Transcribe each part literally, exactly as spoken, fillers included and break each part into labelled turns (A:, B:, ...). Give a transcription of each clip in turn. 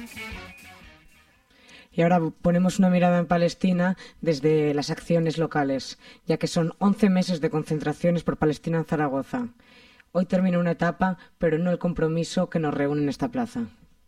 A: Y ahora ponemos una mirada en Palestina desde las acciones locales, ya que son once meses de concentraciones por Palestina en Zaragoza. Hoy termina una etapa, pero no el compromiso que nos reúne en esta plaza.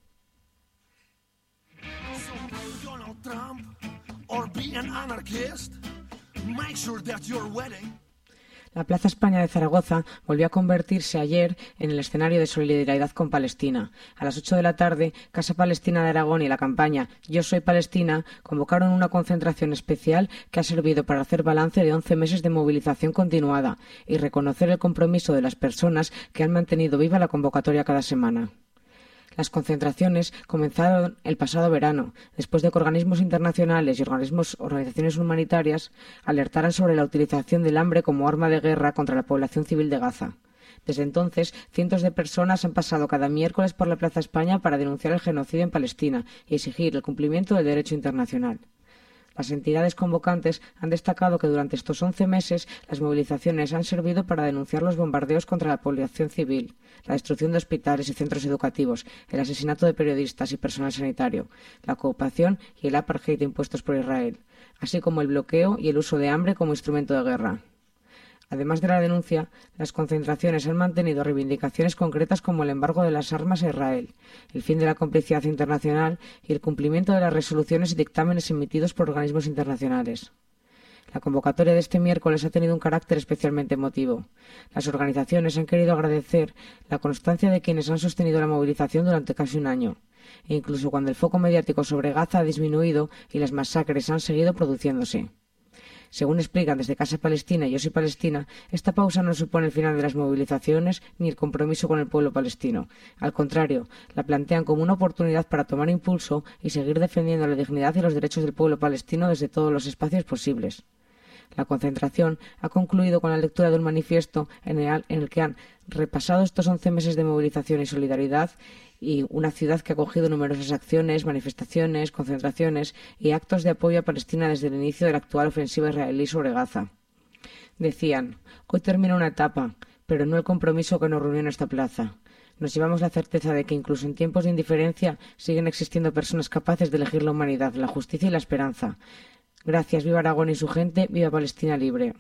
A: La Plaza España de Zaragoza volvió a convertirse ayer en el escenario de solidaridad con Palestina. A las ocho de la tarde, Casa Palestina de Aragón y la campaña Yo Soy Palestina convocaron una concentración especial que ha servido para hacer balance de once meses de movilización continuada y reconocer el compromiso de las personas que han mantenido viva la convocatoria cada semana. Las concentraciones comenzaron el pasado verano, después de que organismos internacionales y organismos, organizaciones humanitarias alertaran sobre la utilización del hambre como arma de guerra contra la población civil de Gaza. Desde entonces, cientos de personas han pasado cada miércoles por la Plaza España para denunciar el genocidio en Palestina y exigir el cumplimiento del derecho internacional. Las entidades convocantes han destacado que durante estos once meses las movilizaciones han servido para denunciar los bombardeos contra la población civil, la destrucción de hospitales y centros educativos, el asesinato de periodistas y personal sanitario, la ocupación y el apartheid impuestos por Israel, así como el bloqueo y el uso de hambre como instrumento de guerra. Además de la denuncia, las concentraciones han mantenido reivindicaciones concretas como el embargo de las armas a Israel, el fin de la complicidad internacional y el cumplimiento de las resoluciones y dictámenes emitidos por organismos internacionales. La convocatoria de este miércoles ha tenido un carácter especialmente emotivo. Las organizaciones han querido agradecer la constancia de quienes han sostenido la movilización durante casi un año, e incluso cuando el foco mediático sobre Gaza ha disminuido y las masacres han seguido produciéndose. Según explican desde Casa Palestina y Yo Soy Palestina, esta pausa no supone el final de las movilizaciones ni el compromiso con el pueblo palestino. Al contrario, la plantean como una oportunidad para tomar impulso y seguir defendiendo la dignidad y los derechos del pueblo palestino desde todos los espacios posibles. La concentración ha concluido con la lectura de un manifiesto en el, en el que han repasado estos once meses de movilización y solidaridad y una ciudad que ha acogido numerosas acciones, manifestaciones, concentraciones y actos de apoyo a Palestina desde el inicio de la actual ofensiva israelí sobre Gaza. Decían, hoy termina una etapa, pero no el compromiso que nos reunió en esta plaza. Nos llevamos la certeza de que incluso en tiempos de indiferencia siguen existiendo personas capaces de elegir la humanidad, la justicia y la esperanza. Gracias, viva Aragón y su gente, viva Palestina libre.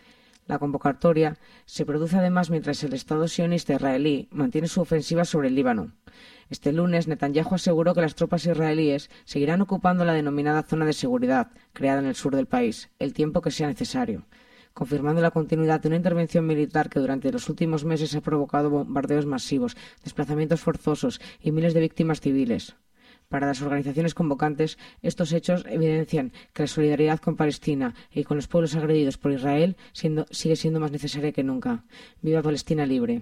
A: La convocatoria se produce además mientras el Estado sionista israelí mantiene su ofensiva sobre el Líbano. Este lunes, Netanyahu aseguró que las tropas israelíes seguirán ocupando la denominada zona de seguridad, creada en el sur del país, el tiempo que sea necesario, confirmando la continuidad de una intervención militar que durante los últimos meses ha provocado bombardeos masivos, desplazamientos forzosos y miles de víctimas civiles. Para las organizaciones convocantes, estos hechos evidencian que la solidaridad con Palestina y con los pueblos agredidos por Israel siendo, sigue siendo más necesaria que nunca. ¡Viva Palestina libre!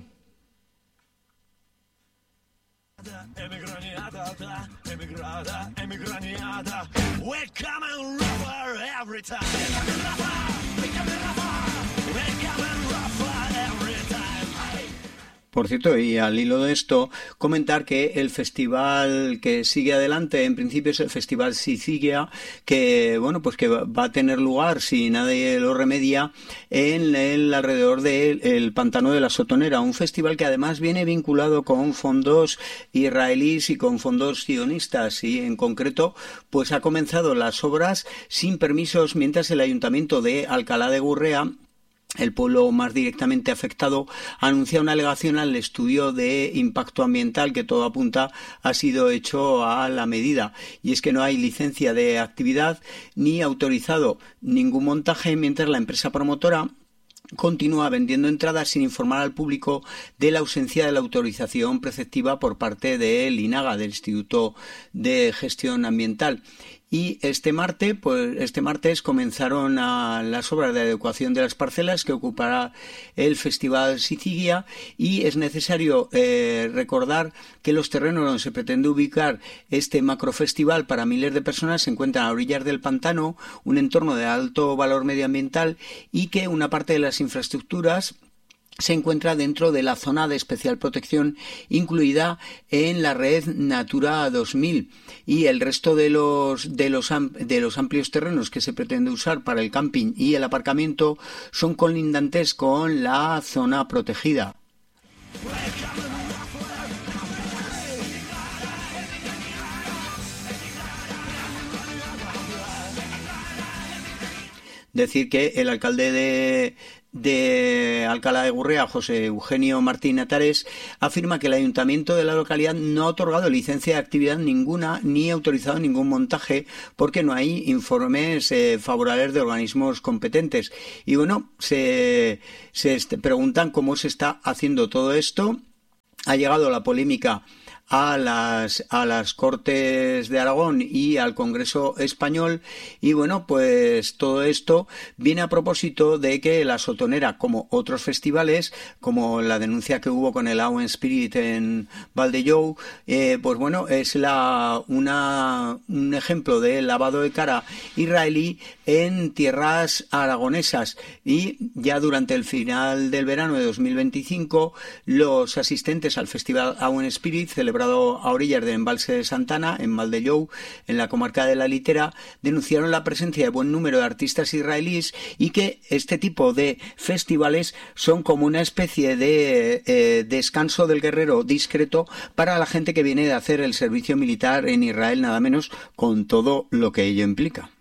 B: Por cierto, y al hilo de esto, comentar que el festival que sigue adelante, en principio es el Festival Sicilia, que bueno, pues que va a tener lugar, si nadie lo remedia, en el alrededor del Pantano de la Sotonera, un festival que además viene vinculado con fondos israelíes y con fondos sionistas, y en concreto, pues ha comenzado las obras sin permisos, mientras el Ayuntamiento de Alcalá de Gurrea, el pueblo más directamente afectado, anuncia una alegación al estudio de impacto ambiental que todo apunta ha sido hecho a la medida. Y es que no hay licencia de actividad ni autorizado ningún montaje, mientras la empresa promotora continúa vendiendo entradas sin informar al público de la ausencia de la autorización preceptiva por parte del INAGA, del Instituto de Gestión Ambiental. Y este martes, pues este martes comenzaron a las obras de adecuación de las parcelas que ocupará el Festival Sicilia, y es necesario eh, recordar que los terrenos donde se pretende ubicar este macrofestival para miles de personas se encuentran a orillas del pantano, un entorno de alto valor medioambiental, y que una parte de las infraestructuras se encuentra dentro de la zona de especial protección incluida en la red Natura dos mil, y el resto de los de los de los amplios terrenos que se pretende usar para el camping y el aparcamiento son colindantes con la zona protegida. decir que el alcalde de de Alcalá de Gurrea, José Eugenio Martín Atares, afirma que el ayuntamiento de la localidad no ha otorgado licencia de actividad ninguna ni ha autorizado ningún montaje porque no hay informes eh, favorables de organismos competentes. Y bueno, se, se preguntan cómo se está haciendo todo esto. Ha llegado la polémica a las a las Cortes de Aragón y al Congreso Español, y bueno, pues todo esto viene a propósito de que la Sotonera, como otros festivales, como la denuncia que hubo con el Awen Spirit en Valdeolleau, eh, pues bueno, es la una un ejemplo de lavado de cara israelí en tierras aragonesas. Y ya durante el final del verano de dos mil veinticinco, los asistentes al Festival Awen Spirit, celebrado a orillas del embalse de Santana, en Valdeolleau, en la comarca de la Litera, denunciaron la presencia de buen número de artistas israelíes y que este tipo de festivales son como una especie de eh, descanso del guerrero discreto para la gente que viene de hacer el servicio militar en Israel, nada menos, con todo lo que ello implica.